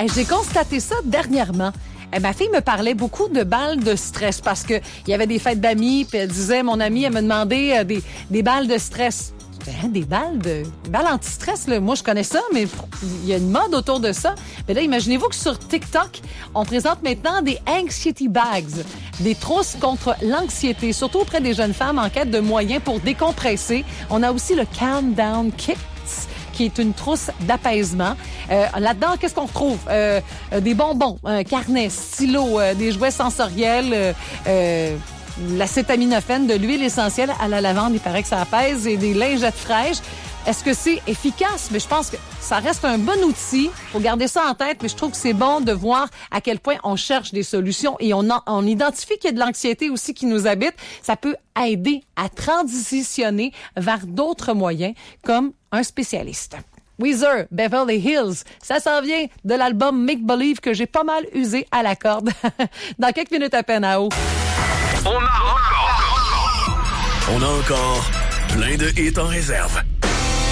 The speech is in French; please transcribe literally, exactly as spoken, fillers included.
Hey, j'ai constaté ça dernièrement. Eh, ma fille me parlait beaucoup de balles de stress parce que il y avait des fêtes d'amis, puis elle disait, mon amie, elle me demandait euh, des, des balles de stress. Hein, des balles de des balles anti-stress, là. Moi, je connais ça, mais il y a une mode autour de ça. Mais là, imaginez-vous que sur TikTok, on présente maintenant des anxiety bags, des trousses contre l'anxiété, surtout auprès des jeunes femmes en quête de moyens pour décompresser. On a aussi le Calm Down Kit, qui est une trousse d'apaisement. Euh, là-dedans, qu'est-ce qu'on retrouve? Euh, euh, des bonbons, un carnet, stylo, euh, des jouets sensoriels, euh, euh, l'acétaminophène, de l'huile essentielle à la lavande, il paraît que ça apaise, et des lingettes fraîches. Est-ce que c'est efficace? Mais je pense que ça reste un bon outil. Faut garder ça en tête, mais je trouve que c'est bon de voir à quel point on cherche des solutions et on, en, on identifie qu'il y a de l'anxiété aussi qui nous habite. Ça peut aider à transitionner vers d'autres moyens, comme un spécialiste. Weezer, Beverly Hills, ça s'en vient de l'album Make Believe que j'ai pas mal usé à la corde. Dans quelques minutes à peine à haut. On a encore, on a encore plein de hits en réserve.